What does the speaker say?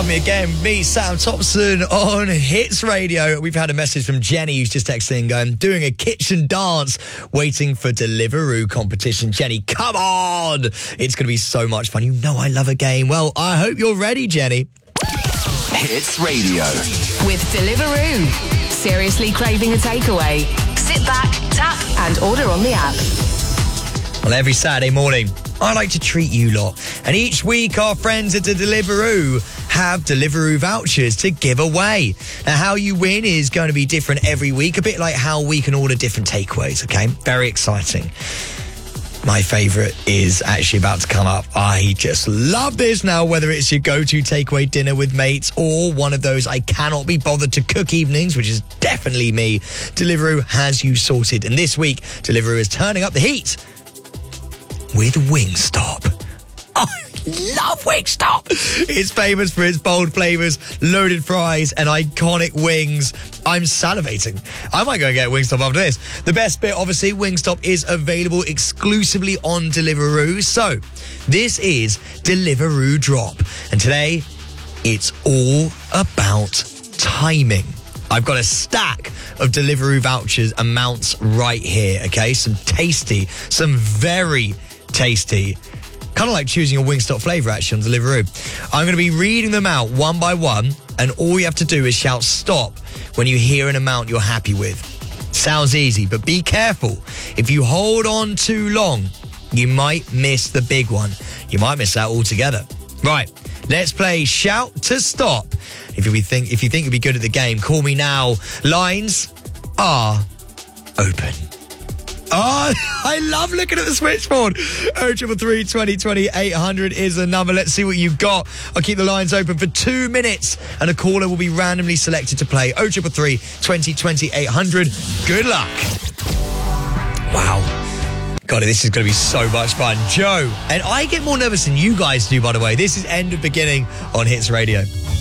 Me again, me, Sam Thompson on Hits Radio. We've had a message from Jenny who's just texting going, doing a kitchen dance, waiting for Deliveroo competition. Jenny, come on! It's going to be so much fun. You know I love a game. Well, I hope you're ready, Jenny. Hits Radio. With Deliveroo. Seriously craving a takeaway? Sit back, tap and order on the app. Well, every Saturday morning, I like to treat you lot. And each week, our friends at the Deliveroo have Deliveroo vouchers to give away. Now, how you win is going to be different every week, a bit like how we can order different takeaways, okay? Very exciting. My favourite is actually about to come up. I just love this now, whether it's your go-to takeaway dinner with mates or one of those I cannot be bothered to cook evenings, which is definitely me. Deliveroo has you sorted. And this week, Deliveroo is turning up the heat with Wingstop. I love Wingstop. It's famous for its bold flavours, loaded fries and iconic wings. I'm salivating. I might go and get Wingstop after this. The best bit, obviously, Wingstop is available exclusively on Deliveroo. So, this is Deliveroo Drop. And today, it's all about timing. I've got a stack of Deliveroo vouchers amounts right here, okay? Some very tasty. Kind of like choosing your Wingstop flavour, actually, on Deliveroo. I'm going to be reading them out one by one, and all you have to do is shout stop when you hear an amount you're happy with. Sounds easy, but be careful. If you hold on too long, you might miss the big one. You might miss out altogether. Right, let's play Shout to Stop. If you think you'll be good at the game, call me now. Lines are open. Oh, I love looking at the switchboard. 0333 2020 800 is the number. Let's see what you've got. I'll keep the lines open for 2 minutes and a caller will be randomly selected to play. 0333 2020 800. Good luck. Wow. God, this is going to be so much fun. Joe, and I get more nervous than you guys do, by the way. This is End of Beginning on Hits Radio.